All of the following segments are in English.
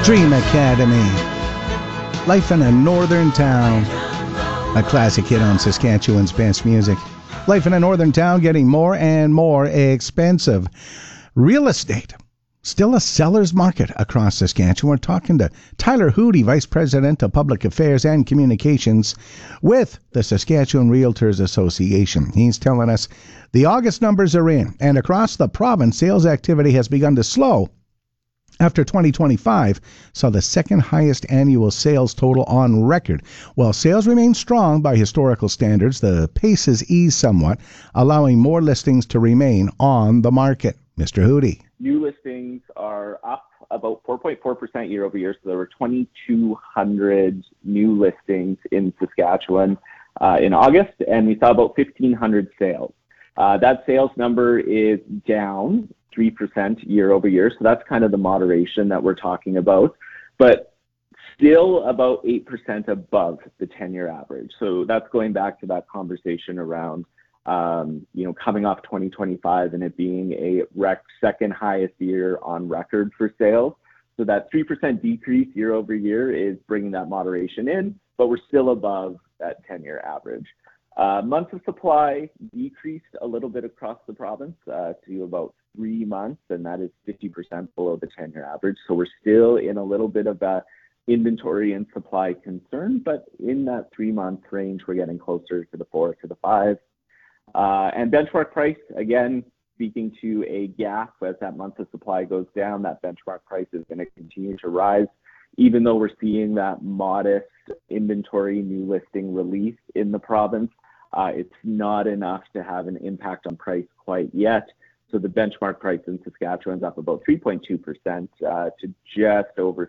Dream Academy. Life in a Northern Town. A classic hit on Saskatchewan's best music. Life in a northern town getting more and more expensive. Real estate. Still a seller's market across Saskatchewan. We're talking to Tyler Hootie, Vice President of Public Affairs and Communications with the Saskatchewan Realtors Association. He's telling us the August numbers are in, and across the province, sales activity has begun to slow after 2025 saw the second highest annual sales total on record. While sales remain strong by historical standards, the pace has eased somewhat, allowing more listings to remain on the market. Mr. Hootie. New listings are up about 4.4% year over year. So there were 2,200 new listings in Saskatchewan in August, and we saw about 1,500 sales. That sales number is down 3% year over year. So that's kind of the moderation that we're talking about, but still about 8% above the 10-year average. So that's going back to that conversation around, coming off 2025 and it being a second highest year on record for sales. So that 3% decrease year over year is bringing that moderation in, but we're still above that 10-year average. Months of supply decreased a little bit across the province to about 3 months, and that is 50% below the 10-year average. So we're still in a little bit of a inventory and supply concern, but in that 3-month range, we're getting closer to the 4 to the 5. And benchmark price, again, speaking to a gap as that month of supply goes down, that benchmark price is going to continue to rise. Even though we're seeing that modest inventory new listing release in the province, it's not enough to have an impact on price quite yet. So the benchmark price in Saskatchewan is up about 3.2% to just over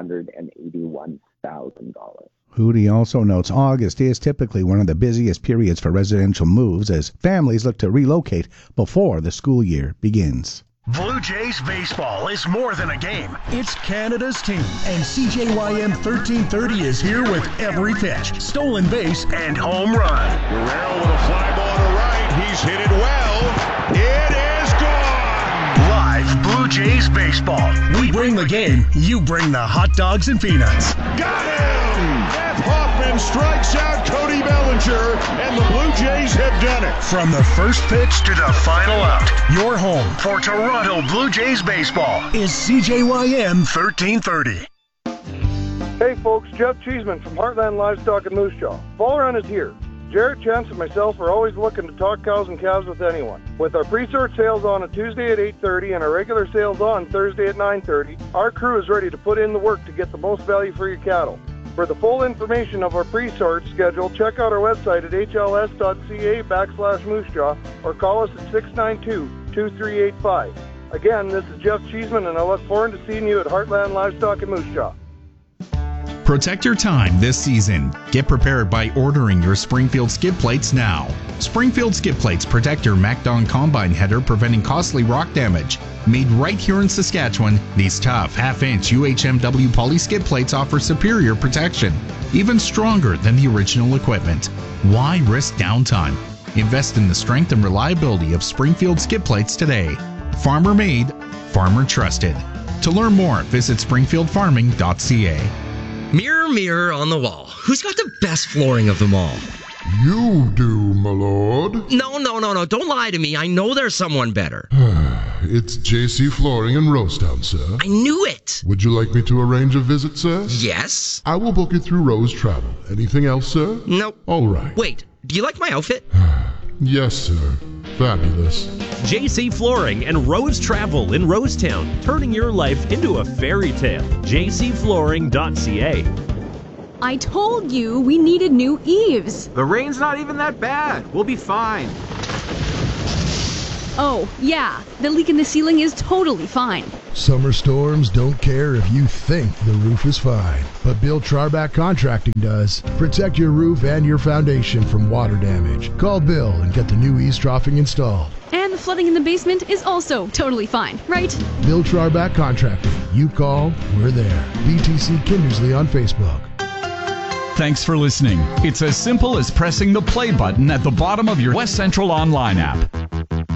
$381,000. Hootie also notes August is typically one of the busiest periods for residential moves as families look to relocate before the school year begins. Blue Jays baseball is more than a game. It's Canada's team, and CJYM 1330 is here with every pitch, stolen base, and home run. Guerrero with a fly ball to right. He's hit it well. It is gone. Live Blue Jays baseball. We bring the game. You bring the hot dogs and peanuts. Got him! F. Hoffman strikes out Cody Bellinger, and the Blue Jays have done it. From the first pitch to the final out, your home for Toronto Blue Jays baseball is CJYM 1330. Hey folks, Jeff Cheeseman from Heartland Livestock in Moose Jaw. Fall Run is here. Jarrett, Chance, and myself are always looking to talk cows and calves with anyone. With our pre-sort sales on a Tuesday at 8:30 and our regular sales on Thursday at 9:30, our crew is ready to put in the work to get the most value for your cattle. For the full information of our pre-sort schedule, check out our website at hls.ca/moosejaw or call us at 692-2385. Again, this is Jeff Cheeseman, and I look forward to seeing you at Heartland Livestock in Moose Jaw. Protect your time this season. Get prepared by ordering your Springfield skid plates now. Springfield skid plates protect your MacDon combine header, preventing costly rock damage. Made right here in Saskatchewan, these tough half-inch UHMW poly skid plates offer superior protection, even stronger than the original equipment. Why risk downtime? Invest in the strength and reliability of Springfield skid plates today. Farmer made, farmer trusted. To learn more, visit springfieldfarming.ca. Mirror, mirror on the wall, who's got the best flooring of them all? You do, my lord. No, don't lie to me. I know there's someone better. It's JC Flooring in Rosetown, sir. I knew it. Would you like me to arrange a visit, sir? Yes. I will book it through Rose Travel. Anything else, sir? Nope. All right. Wait, do you like my outfit? Yes, sir. Fabulous. JC Flooring and Rose Travel in Rosetown, turning your life into a fairy tale. jcflooring.ca. I told you we needed new eaves. The rain's not even that bad. We'll be fine. Oh, yeah, the leak in the ceiling is totally fine. Summer storms don't care if you think the roof is fine, but Bill Charback Contracting does. Protect your roof and your foundation from water damage. Call Bill and get the new eaves troughing installed. And the flooding in the basement is also totally fine, right? Bill Charback Contracting. You call, we're there. BTC Kindersley on Facebook. Thanks for listening. It's as simple as pressing the play button at the bottom of your West Central Online app.